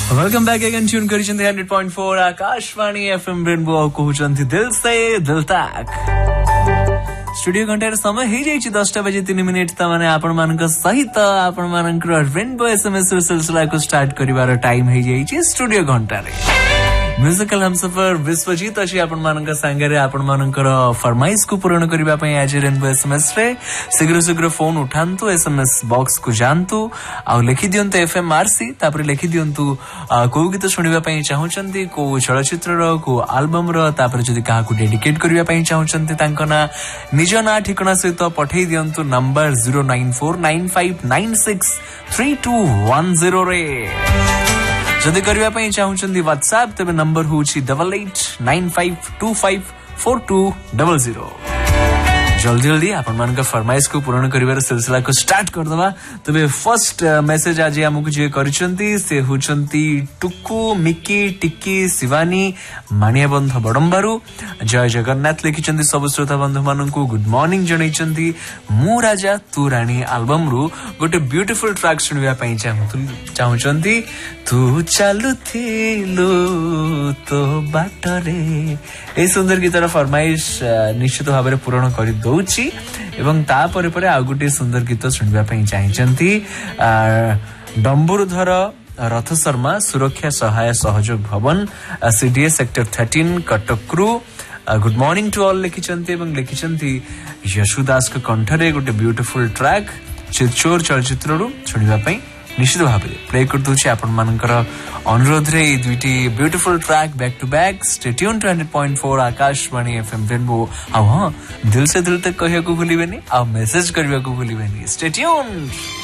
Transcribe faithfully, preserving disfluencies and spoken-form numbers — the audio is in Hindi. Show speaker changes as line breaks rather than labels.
Welcome back again tune करिसेंती hundred point four Akashvani FM rainbow कहउचंती दिल से दिल तक स्टूडियो घंटार समय हो जाइए दसटा बजे तीन मिनिट तमाने आपण मानक सहित आपण मानक रेनबो एसएमएस सिलसिला को स्टार्ट करिवार टाइम हो जाइए स्टूडियो घंटार म्यूजिकल हमसफर विश्वजीत अच्छी आपण मानक सांगरे आपण मानकर फरमाइश को पूर्ण करबा पई आज रेनबो एसएमएस रे शीघ्र शीघ्र फोन उठांतु एसएमएस बॉक्स को जानतु आ लिखि दियंतु एफएमआरसी तापर लिखि दियंतु को गीत सुनिबा पई चाहुचंती को चलचित्र रो को एल्बम रो तापर जदी काहा को डेडिकेट करबा पई चाहुचंती तांको ना निज ना ठिकाना सहित पठेई दियंतु number zero nine four nine five nine six three to one zero रे जदि करबा पई चाहुचंती व्हाट्सएप तबे नंबर होची double eight nine five to five four to double zero जल्दी जल्दी आपण मान का फरमाइश को पूर्ण करिवार सिलसिला को स्टार्ट कर दवा तबे फर्स्ट मैसेज आज हमकु जे करिसंती से होचंती टुकु मिकी टिक्की शिवानी मानिया बंध बडंबारू जय जगन्नाथ लिखिचंती सब श्रोता बंधु माननकु गुड मॉर्निंग जणैचंती मु राजा तू रानी एल्बम रु गोटे ब्यूटीफुल ट्रैक सुनिबा पई चाहुचंती तू चालू थिलु तो बाटरे ए सुंदर गीतर फरमाइश निश्चित भाव में पूर्ण कर दौची एवं ता परे परे आ गुटे सुंदर गीत सुनिबा पई चाहिचंती डंबुरधर रथ शर्मा सुरक्षा सहाय सहयोग भवन CDA sector thirteen कटकरू good morning to all लिखिचंती एवं लिखिचंती यशुदास के कंठरे गोटे ब्यूटीफुल ट्रैक चितचोर चलचित्र रु सुनिबा पई निश्चित भाव में प्ले कर दूची आपण मानकर अनुरोध रे दुईटी beautiful track back to back stay tune two hundred point four Akashvani FM rainbow आ हां दिल से दिल तक कहिया को भूलिबेनी आ मैसेज करिया को भूलिबेनी स्टे ट्यून।